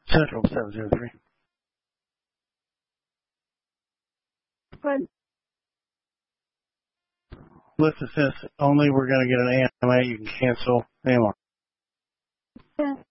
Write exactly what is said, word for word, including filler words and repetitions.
Central seven zero three. What? Listen, since only we're going to get an A M A, you can cancel A M R. Yeah.